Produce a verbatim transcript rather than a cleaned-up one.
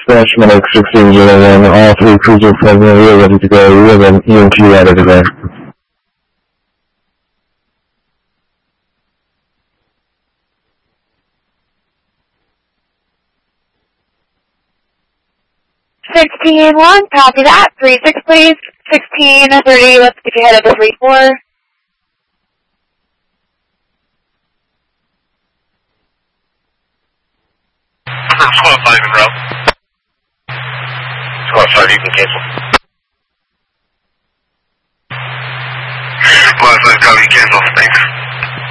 Dispatch Medic sixteen oh one, all three cruisers present, we are ready to go. We have an E M T rider today. sixteen one, copy that. three six please. sixteen thirty, let's get you headed to three four. Squad five in route. Squad five, you can cancel. Squad five, copy, cancel, thanks.